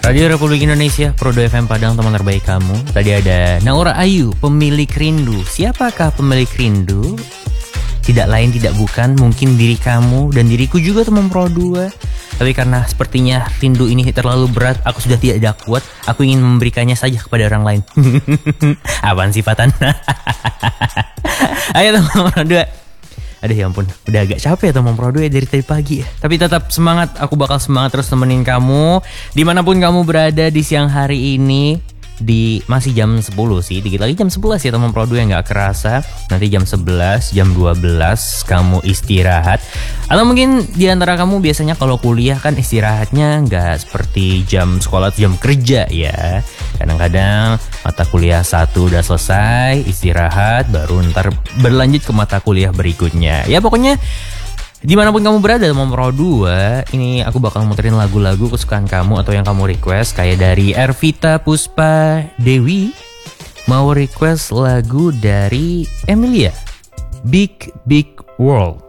Radio Republik Indonesia, Prodo FM Padang, teman terbaik kamu. Tadi ada Naura Ayu, Pemilik Rindu. Siapakah pemilik rindu? Tidak lain tidak bukan, mungkin diri kamu dan diriku juga teman Pro 2. Tapi karena sepertinya rindu ini terlalu berat, aku sudah tidak kuat. Aku ingin memberikannya saja kepada orang lain. Apaan sih Fatan? Ayo teman Pro 2. Aduh ya ampun, udah agak capek ya teman Pro 2 ya dari tadi pagi ya. Tapi tetap semangat, aku bakal semangat terus temenin kamu dimanapun kamu berada di siang hari ini. Masih jam 10 sih, dikit lagi jam 11 ya teman Pro 2 yang gak kerasa. Nanti jam 11, jam 12 kamu istirahat. Atau mungkin diantara kamu biasanya kalau kuliah kan istirahatnya gak seperti jam sekolah atau jam kerja ya. Kadang-kadang mata kuliah 1 udah selesai, istirahat, baru ntar berlanjut ke mata kuliah berikutnya. Ya pokoknya dimanapun kamu berada teman Pro 2, ini aku bakal muterin lagu-lagu kesukaan kamu atau yang kamu request. Kayak dari Ervita Puspa Dewi mau request lagu dari Emilia, Big Big World.